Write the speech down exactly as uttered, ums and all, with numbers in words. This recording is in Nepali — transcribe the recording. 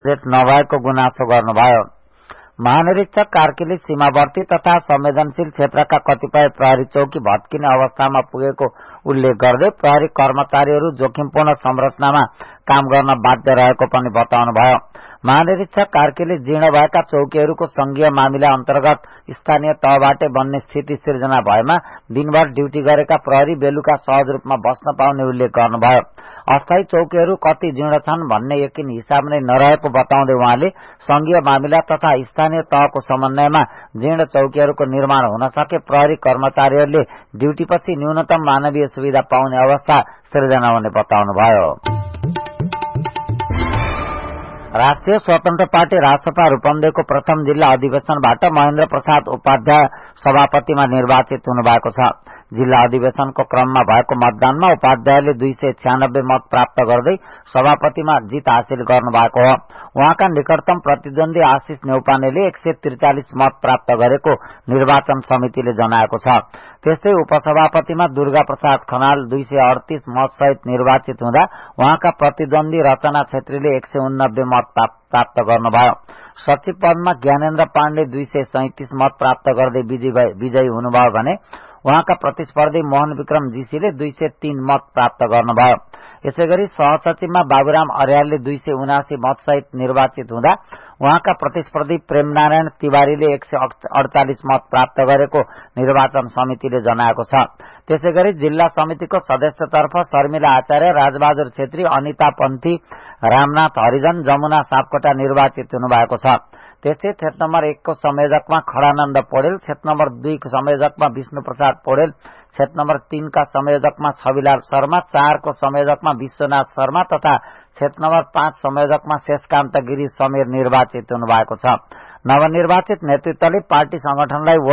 रेट नभएको गुनासो गर्नुभयो। महानिरीक्षक कार्कीले सीमावर्ती तथा संवेदनशील क्षेत्रका कतिपय प्रहरी चौकी भत्किने अवस्थामा पुगेको उल्लेख गर्दै प्रहरी कर्मचारीहरू जोखिमपूर्ण संरचनामा काम गर्न बाध्य रहेको पनि बताउनुभयो। महानिरीक्षक कार्कीले जीर्ण भएका चौकीहरूको संघीय मामिला अन्तर्गत स्थानीय तहबाटै बन्ने स्थिति सिर्जना भएमा दिनभर ड्यूटी गरेका प्रहरी बेलुका सहज रूपमा बस्न पाउने उल्लेख गर्नुभयो। अस्थायी चौकीहरू कति जीर्ण छन् भन्ने यकिन हिसाब नै नरहेको बताउँदै उहाँले संघीय मामिला तथा स्थानीय तहको समन्वयमा जीर्ण चौकीहरूको निर्माण हुन सके प्रहरी कर्मचारीहरूले ड्यूटीपछि न्यूनतम मानवीय सुविधा पाउने अवस्था सिर्जना हुने बताउनुभयो। राष्ट्रिय स्वतन्त्र पार्टी रासपा रूपन्देहीको प्रथम जिल्ला अधिवेशनबाट महेन्द्र प्रसाद उपाध्याय सभापतिमा निर्वाचित हुनुभएको छ। जिल्ला अधिवेशनको क्रममा भएको मतदानमा उपाध्यायले दुई सय छ्यानब्बे मत प्राप्त गर्दै सभापतिमा जित हासिल गर्नुभएको हो। उहाँका निकटतम प्रतिद्वन्दी आशिष न्यौपानेले एक सय त्रिचालिस मत प्राप्त गरेको निर्वाचन समितिले जनाएको छ। त्यस्तै उपसभापतिमा दुर्गा प्रसाद खनाल दुई सय अडतीस मत सहित निर्वाचित हुँदा उहाँका प्रतिद्वन्दी रचना छेत्रीले एक सय उन्नब्बे मत प्राप्त गर्नुभयो। सचिव पदमा ज्ञानेन्द्र पाण्डे दुई सय सैतिस मत प्राप्त गर्दै विजयी हुनुभयो भने उहाँका प्रतिस्पर्धी मोहन विक्रम जीसीले दुई सय तीन मत प्राप्त गर्नुभयो। यसैगरी सहसचिवमा बाबुराम अर्यालले दुई सय उनासी मत सहित निर्वाचित हुँदा उहाँका प्रतिस्पर्धी प्रेमनारायण तिवारीले एक सय अडचालिस मत प्राप्त गरेको निर्वाचन समितिले जनाएको छ। त्यसैगरी जिल्ला समितिको सदस्यतर्फ शर्मिला आचार्य, राजबहादुर छेत्री, अनिता पन्थी, रामनाथ हरिजन, जमुना सापकोटा निर्वाचित हुनुभएको छ। त्यस्तै क्षेत्र नम्बर एक को संयोजकमा खडानन्द पौडेल, क्षेत्र नम्बर दुई को संयोजकमा विष्णु प्रसाद पौडेल, क्षेत्र नम्बर तीन का संयोजकमा छविलाल शर्मा, चार को संयोजकमा विश्वनाथ शर्मा तथा क्षेत्र नम्बर पाँच संयोजकमा शेषकान्त गिरी समीर निर्वाचित हुनुभएको छ। नवनिर्वाचित नेतृत्वले पार्टी संगठनलाई